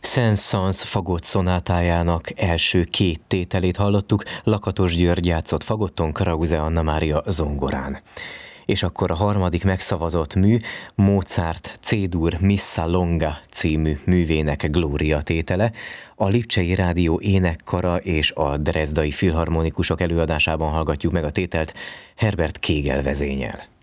Saint-Saëns fagott szonátájának első két tételét hallottuk, Lakatos György játszott fagotton, Krause Anna Mária zongorán. És akkor a harmadik megszavazott mű Mozart C-dur Missa Longa című művének Glória tétele, a Lipcsei Rádió énekkara és a Drezdai Filharmonikusok előadásában hallgatjuk meg a tételt Herbert Kégel vezénnyel.